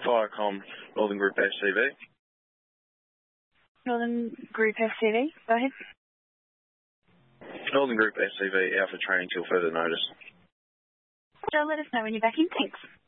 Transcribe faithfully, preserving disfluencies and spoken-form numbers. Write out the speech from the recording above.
Viacom, Northern Group S C V. Northern Group S C V, go ahead. Northern Group S C V out for training till further notice. Joe, let us know when you're back in. Thanks.